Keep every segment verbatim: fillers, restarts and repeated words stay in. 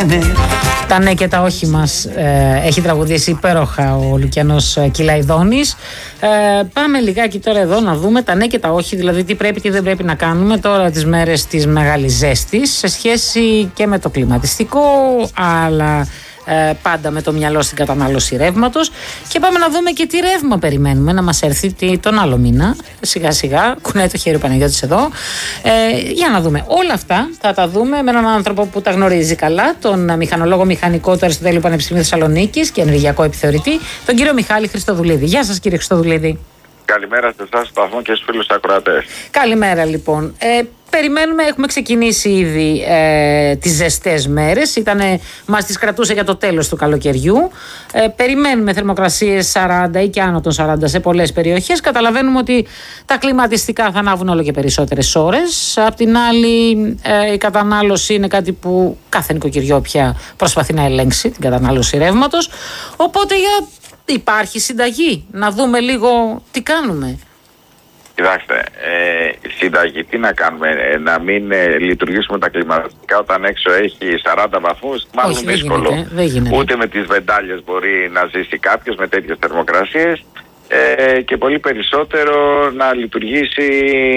ναι. Τα ναι και τα όχι μας ε, έχει τραγουδήσει υπέροχα ο Λουκιανός Κυλαϊδόνης. Ε, πάμε λιγάκι τώρα εδώ να δούμε τα ναι και τα όχι, δηλαδή τι πρέπει και δεν πρέπει να κάνουμε τώρα τις μέρες της μεγάλης ζέστης σε σχέση και με το κλιματιστικό, αλλά ε, πάντα με το μυαλό στην κατανάλωση ρεύματος. Και πάμε να δούμε και τι ρεύμα περιμένουμε να μας έρθει τι, τον άλλο μήνα. Σιγά σιγά, κουνάει το χέρι ο Παναγιώτης εδώ. Ε, για να δούμε όλα αυτά, θα τα δούμε με έναν άνθρωπο που τα γνωρίζει καλά, τον μηχανολόγο μηχανικό του Αριστοτέλειου Πανεπιστημίου Θεσσαλονίκης και ενεργειακό επιθεωρητή, τον κύριο Μιχάλη Χριστοδουλίδη. Γεια σας κύριε Χριστοδουλίδη. Καλημέρα σε εσάς, στο σταθμό και στους φίλους ακροατές. Καλημέρα λοιπόν. Ε, περιμένουμε, έχουμε ξεκινήσει ήδη ε, τις ζεστές μέρες. Ήτανε, μας τις κρατούσε για το τέλος του καλοκαιριού. Ε, περιμένουμε θερμοκρασίες σαράντα ή και άνω των σαράντα σε πολλές περιοχές. Καταλαβαίνουμε ότι τα κλιματιστικά θα ανάβουν όλο και περισσότερες ώρες. Απ' την άλλη, ε, η κατανάλωση είναι κάτι που κάθε νοικοκυριό πια προσπαθεί να ελέγξει, την κατανάλωση ρεύματος. Οπότε για υπάρχει συνταγή, να δούμε λίγο τι κάνουμε. Κοιτάξτε, ε, συνταγή τι να κάνουμε, ε, να μην ε, λειτουργήσουμε τα κλιματιστικά όταν έξω έχει σαράντα βαθμούς, μάλλον Όχι, δύσκολο. Δεν γίνεται, δεν γίνεται. Ούτε με τις βεντάλιες μπορεί να ζήσει κάποιος με τέτοιες θερμοκρασίες ε, και πολύ περισσότερο να λειτουργήσει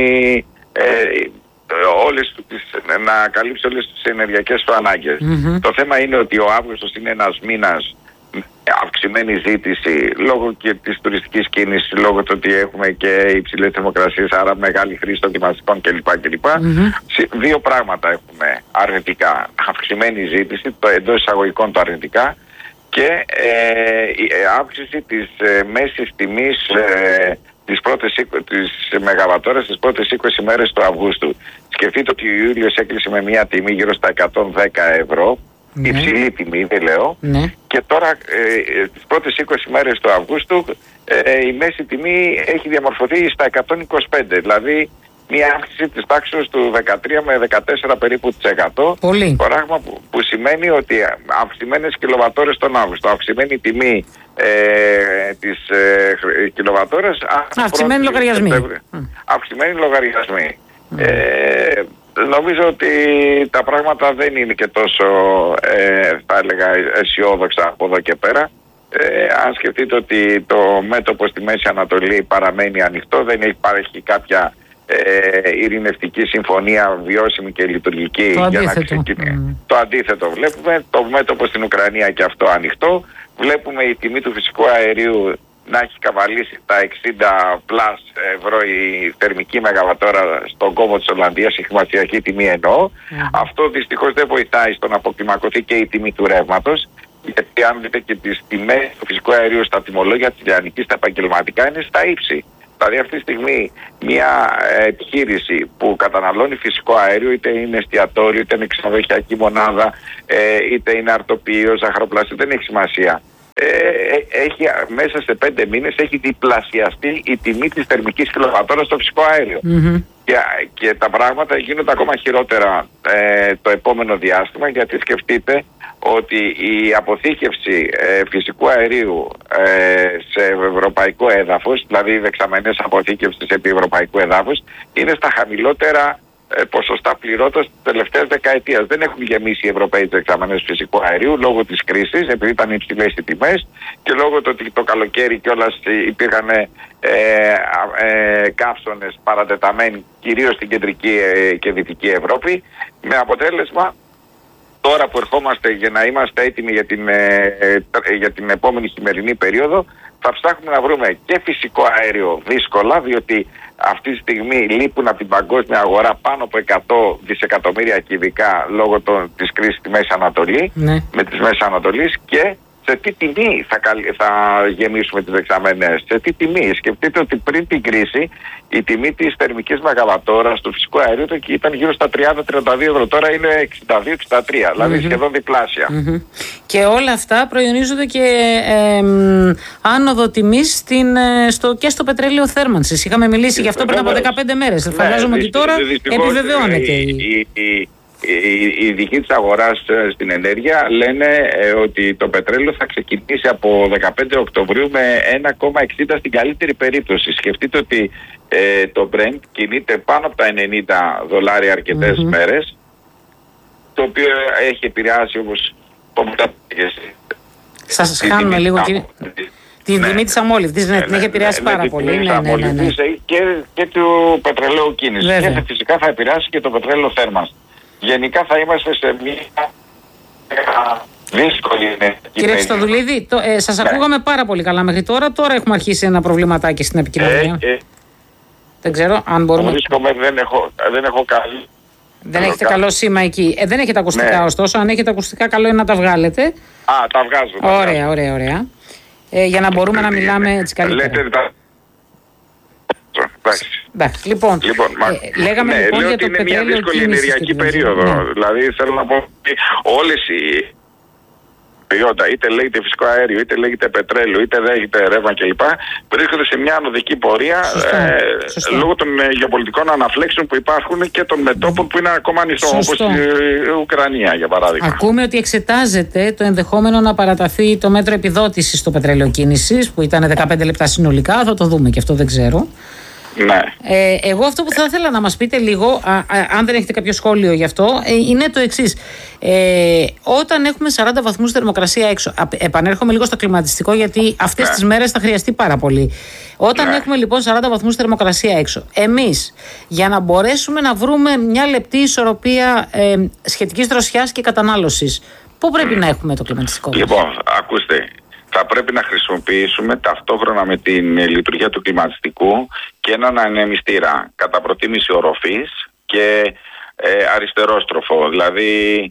ε, όλες τις, να καλύψει όλες τις ενεργειακές του ανάγκες. Mm-hmm. Το θέμα είναι ότι ο Αύγουστος είναι ένας μήνας αυξημένη ζήτηση λόγω και της τουριστικής κίνησης, λόγω του ότι έχουμε και υψηλές θερμοκρασίες, άρα μεγάλη χρήση των γυμναστικών κλπ. κλπ. Mm-hmm. Δύο πράγματα έχουμε αρνητικά. Αυξημένη ζήτηση, το εντός εισαγωγικών το αρνητικά, και ε, η αύξηση της ε, μέσης τιμής ε, τις πρώτες τις μεγαβατόρες τις πρώτες είκοσι μέρες του Αυγούστου. Σκεφτείτε ότι ο Ιούλιος έκλεισε με μια τιμή γύρω στα εκατόν δέκα ευρώ. Ναι. Υψηλή τιμή, δεν λέω. Ναι. Και τώρα ε, τις πρώτες είκοσι μέρες του Αυγούστου ε, η μέση τιμή έχει διαμορφωθεί στα εκατόν είκοσι πέντε. Δηλαδή μια αύξηση της τάξης του δεκατρία με δεκατέσσερα περίπου της εκατό. Πολύ. Πράγμα που, που σημαίνει ότι αυξημένες κιλοβατόρες τον Αύγουστο, αυξημένη τιμή ε, της ε, κιλοβατόρες, αυξημένοι λογαριασμοί. Αυξημένοι λογαριασμοί. Mm. Ε, νομίζω ότι τα πράγματα δεν είναι και τόσο ε, θα έλεγα αισιόδοξα από εδώ και πέρα. Ε, αν σκεφτείτε ότι το μέτωπο στη Μέση Ανατολή παραμένει ανοιχτό, δεν υπάρχει κάποια ε, ειρηνευτική συμφωνία βιώσιμη και λειτουργική το για αντίθετο. να ξεκινήσει. Mm. Το αντίθετο βλέπουμε, το μέτωπο στην Ουκρανία και αυτό ανοιχτό. Βλέπουμε η τιμή του φυσικού αερίου να έχει καβαλήσει τα εξήντα πλας ευρώ η θερμική μεγαβατόρα στον κόμβο της Ολλανδίας, η χρηματιστηριακή τιμή εννοώ. Mm. Αυτό δυστυχώς δεν βοηθάει στο να αποκλιμακωθεί και η τιμή του ρεύματος, γιατί αν δείτε και τις τιμές του φυσικού αερίου στα τιμολόγια της λιανικής, τα επαγγελματικά είναι στα ύψη. Δηλαδή αυτή τη στιγμή μια επιχείρηση που καταναλώνει φυσικό αέριο, είτε είναι εστιατόριο, είτε είναι ξενοδοχειακή μονάδα, είτε είναι αρτοποιείο, ζαχαροπλαστή, δεν έχει σημασία. Έχει, μέσα σε πέντε μήνες έχει διπλασιαστεί η τιμή της θερμικής κιλοβατόρας στο φυσικό αέριο. Mm-hmm. Και, και τα πράγματα γίνονται ακόμα χειρότερα ε, το επόμενο διάστημα, γιατί σκεφτείτε ότι η αποθήκευση ε, φυσικού αερίου ε, σε ευρωπαϊκό έδαφος, δηλαδή οι δεξαμενές αποθήκευσης επί ευρωπαϊκού έδαφους, είναι στα χαμηλότερα ε, ποσοστά πληρότητας της τελευταίας δεκαετίας. Δεν έχουν γεμίσει οι Ευρωπαίοι δεξαμενές φυσικού αερίου λόγω της κρίσης, επειδή ήταν υψηλές οι τιμές, και λόγω του ότι το καλοκαίρι κιόλας υπήρχαν ε, ε, καύσωνες παρατεταμένοι κυρίως στην κεντρική ε, και δυτική Ευρώπη, με αποτέλεσμα τώρα που ερχόμαστε για να είμαστε έτοιμοι για την, ε, για την επόμενη χειμερινή περίοδο, θα ψάχνουμε να βρούμε και φυσικό αέριο δύσκολα, διότι αυτή τη στιγμή λείπουν από την παγκόσμια αγορά πάνω από εκατό δισεκατομμύρια κυβικά λόγω των, της κρίσης στη Μέση Ανατολή, ναι. με τις Μέσης Ανατολής, και σε τι τιμή θα, θα γεμίσουμε τις δεξαμενές, σε τι τιμή. Σκεφτείτε ότι πριν την κρίση η τιμή της θερμικής μεγαβατόρας του φυσικού αερίου ήταν γύρω στα τριάντα με τριάντα δύο ευρώ, τώρα είναι εξήντα δύο εξήντα τρία, δηλαδή mm-hmm. σχεδόν διπλάσια. Mm-hmm. Και όλα αυτά προϊονίζονται και ε, ε, άνοδο τιμής στην, ε, στο, και στο πετρέλαιο θέρμανσης. Είχαμε μιλήσει γι' αυτό πριν από δεκαπέντε μέρες. Ναι, φαντάζομαι ότι τώρα επιβεβαιώνεται. Η, η, η, Οι ειδικοί της αγοράς στην ενέργεια λένε ε, ότι το πετρέλαιο θα ξεκινήσει από δεκαπέντε Οκτωβρίου με ένα κόμμα εξήντα στην καλύτερη περίπτωση. Σκεφτείτε ότι ε, το Brent κινείται πάνω από τα ενενήντα δολάρια αρκετές mm-hmm. μέρες το οποίο έχει επηρεάσει όπως σας χάνουμε λίγο, κύριε. Την τιμή της αμόλυβδης, ναι, την έχει επηρεάσει πάρα πολύ. Ναι, ναι, ναι, ναι. Και, και του πετρελαίου κίνησης. Βέβαια. Και φυσικά θα επηρεάσει και το πετρέλαιο θέρμανσης. Γενικά θα είμαστε σε μια δύσκολη ενεργειακή. Κύριε Χριστοδουλίδη, το, ε, σας ναι. ακούγαμε πάρα πολύ καλά μέχρι τώρα. Τώρα έχουμε αρχίσει ένα προβληματάκι στην επικοινωνία. Ε, ε, δεν ξέρω αν μπορούμε. Βρίσκομαι, δεν έχω, δεν έχω καλή. Δεν έχετε καλό, καλό σήμα εκεί. Ε, δεν έχετε ακουστικά, ναι. Ωστόσο. Αν έχετε ακουστικά, καλό είναι να τα βγάλετε. Α, τα βγάζω. Ωραία, τα ωραία, ωραία. Ε, για να μπορούμε να μιλάμε έτσι καλύτερα. Λέτε τα... Εντάξει, λοιπόν, λοιπόν ε, λέγαμε ναι, λοιπόν λέω για το είναι μια δύσκολη ενεργειακή περίοδο. Ναι. Δηλαδή θέλω να πω ότι όλες οι προϊόντα, είτε λέγεται φυσικό αέριο, είτε λέγεται πετρέλαιο, είτε λέγεται ρεύμα κλπ. Βρίσκονται σε μια ανωδική πορεία σωστά, ε, σωστά. λόγω των ε, γεωπολιτικών αναφλέξεων που υπάρχουν και των μετώπων που είναι ακόμα ανοιχτό, όπως η Ουκρανία για παράδειγμα. Ακούμε ότι εξετάζεται το ενδεχόμενο να παραταθεί το μέτρο επιδότησης στο πετρέλαιο κίνησης, που ήταν δεκαπέντε λεπτά συνολικά. Θα το δούμε και αυτό, δεν ξέρω. Ναι. Ε, εγώ αυτό που θα ήθελα να μας πείτε λίγο, α, α, αν δεν έχετε κάποιο σχόλιο γι' αυτό, ε, είναι το εξής. Ε, όταν έχουμε σαράντα βαθμούς θερμοκρασία έξω, α, επανέρχομαι λίγο στο κλιματιστικό γιατί αυτές ναι. τις μέρες θα χρειαστεί πάρα πολύ. Όταν ναι. έχουμε λοιπόν σαράντα βαθμούς θερμοκρασία έξω, εμείς για να μπορέσουμε να βρούμε μια λεπτή ισορροπία ε, σχετικής δροσιάς και κατανάλωσης, πού πρέπει mm. να έχουμε το κλιματιστικό? Λοιπόν, ακούστε. Θα πρέπει να χρησιμοποιήσουμε ταυτόχρονα με την λειτουργία του κλιματιστικού και έναν ανεμιστήρα κατά προτίμηση οροφής και ε, αριστερόστροφο. Δηλαδή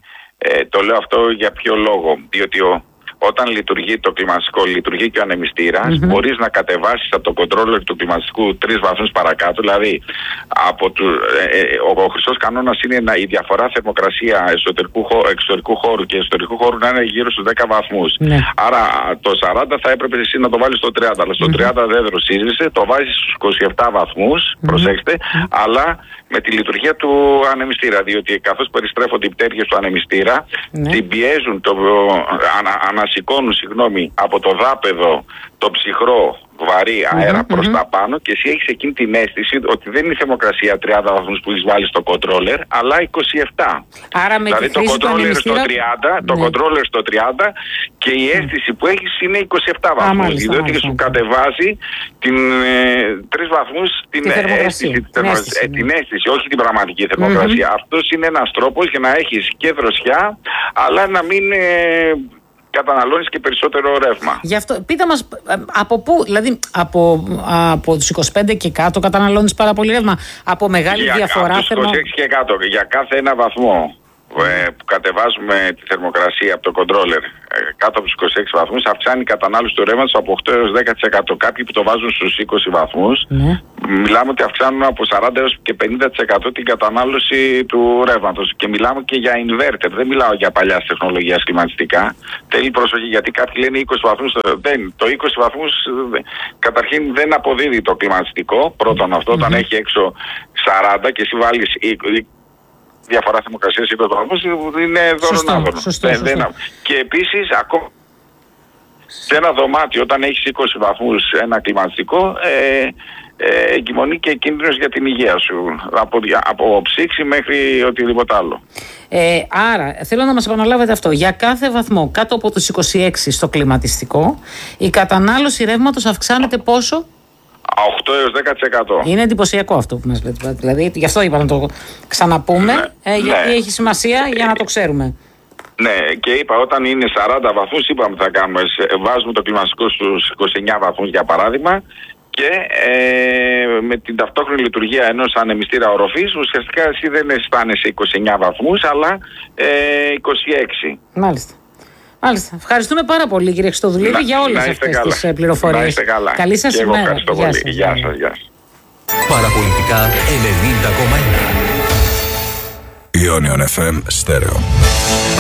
ε, το λέω αυτό για ποιο λόγο? Διότι ο, όταν λειτουργεί το κλιματιστικό, λειτουργεί και ο ανεμιστήρας, mm-hmm. μπορείς να κατεβάσεις από το controller του κλιματιστικού τρεις βαθμούς παρακάτω. Δηλαδή από του, ε, ε, ο, ο χρυσός κανόνας είναι να, η διαφορά θερμοκρασία εσωτερικού, εξωτερικού χώρου και εσωτερικού χώρου να είναι γύρω στους δέκα βαθμούς. Mm-hmm. Άρα το σαράντα θα έπρεπε εσύ να το βάλεις στο τριάντα, αλλά στο mm-hmm. τριάντα δεν δροσίζεσαι, το βάζεις στους είκοσι επτά βαθμούς, mm-hmm. προσέξτε, mm-hmm. αλλά με τη λειτουργία του ανεμιστήρα, διότι καθώς περιστρέφονται οι πτέρυγες του ανεμιστήρα, mm-hmm. την πιέζουν, το, ανα, ανασηκώνουν συγγνώμη, από το δάπεδο το ψυχρό βαρύ αέρα mm-hmm, προς mm-hmm. τα πάνω και εσύ έχεις εκείνη την αίσθηση ότι δεν είναι η θερμοκρασία τριάντα βαθμούς που έχεις βάλει στο controller, αλλά είκοσι επτά. Άρα με δηλαδή το controller στο τριάντα, ναι. το controller στο τριάντα και η αίσθηση mm. που έχεις είναι είκοσι επτά βαθμούς. Διότι σου κατεβάζει την ε, τρεις βαθμούς την, την αίσθηση, την, την, αίσθηση, ε, την αίσθηση, όχι την πραγματική θερμοκρασία. Mm-hmm. Αυτός είναι ένας τρόπος για να έχεις και δροσιά, αλλά να μην... Ε, καταναλώνεις και περισσότερο ρεύμα. Γι' αυτό, πείτε μας, από πού, δηλαδή από, από τους είκοσι πέντε και κάτω καταναλώνεις πάρα πολύ ρεύμα, από μεγάλη για, διαφορά. Από τους είκοσι έξι και κάτω, για κάθε ένα βαθμό ε, που κατεβάζουμε τη θερμοκρασία από το controller ε, κάτω από τους είκοσι έξι βαθμούς, αυξάνει η κατανάλωση του ρεύματος από οκτώ έως δέκα τοις εκατό. Κάποιοι που το βάζουν στους είκοσι βαθμούς, ναι. μιλάμε ότι αυξάνουν από σαράντα έως και πενήντα τοις εκατό την κατανάλωση του ρεύματος. Και μιλάμε και για inverter, δεν μιλάω για παλιάς τεχνολογίας κλιματιστικά. Θέλει προσοχή, γιατί κάποιοι λένε είκοσι βαθμούς, δεν, το είκοσι βαθμούς καταρχήν δεν αποδίδει το κλιματιστικό. Πρώτον αυτό, mm-hmm. όταν έχει έξω σαράντα και εσύ βάλεις διαφορά θερμοκρασίας είκοσι βαθμούς, είναι δωρονάδωνο. Και επίσης ακόμα σε ένα δωμάτιο όταν έχεις είκοσι βαθμούς ένα κλιματιστικό ε, ε, εγκυμονεί και κίνδυνος για την υγεία σου από, από ψήξη μέχρι οτιδήποτε άλλο. Ε, άρα θέλω να μας επαναλάβετε αυτό. Για κάθε βαθμό κάτω από τους είκοσι έξι στο κλιματιστικό η κατανάλωση ρεύματος αυξάνεται πόσο? οκτώ έως δέκα τοις εκατό. Είναι εντυπωσιακό αυτό που μας λέτε. Δηλαδή, γι' αυτό είπα να το ξαναπούμε, ναι, ε, γιατί ναι. έχει σημασία για να το ξέρουμε. Ναι, και είπα όταν είναι σαράντα βαθμούς, είπαμε θα κάνουμε, βάζουμε το κλιματιστικό στους είκοσι εννιά βαθμούς για παράδειγμα και ε, με την ταυτόχρονη λειτουργία ενός ανεμιστήρα οροφής ουσιαστικά εσύ δεν αισθάνεσαι είκοσι εννιά βαθμούς αλλά ε, είκοσι έξι. Μάλιστα. Μάλιστα. Ευχαριστούμε πάρα πολύ κύριε Χριστοδουλίδη για όλες αυτές καλά. τις πληροφορίες. Να είστε καλά. Καλή σας ημέρα. Ευχαριστώ πολύ. Γεια σας. Γεια σας. Παραπολιτικά ενενήντα κόμμα ένα. Ionion εφ εμ Stereo.